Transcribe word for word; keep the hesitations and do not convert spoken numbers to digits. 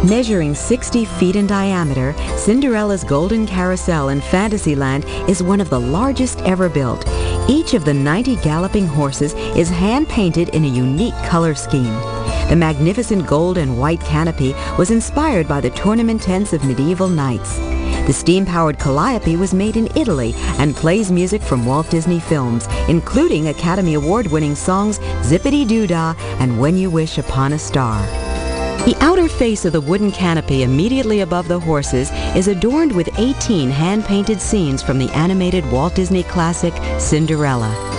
Measuring sixty feet in diameter, Cinderella's Golden Carousel in Fantasyland is one of the largest ever built. Each of the ninety galloping horses is hand-painted in a unique color scheme. The magnificent gold and white canopy was inspired by the tournament tents of medieval knights. The steam-powered Calliope was made in Italy and plays music from Walt Disney films, including Academy Award-winning songs Zippity-Doo-Dah and When You Wish Upon a Star. The outer face of the wooden canopy immediately above the horses is adorned with eighteen hand-painted scenes from the animated Walt Disney classic Cinderella.